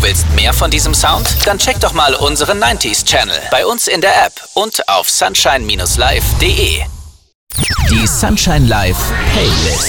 willst mehr von diesem Sound? Dann check doch mal unseren 90s Channel bei uns in der App und auf sunshine-live.de. Die Sunshine Live Playlist.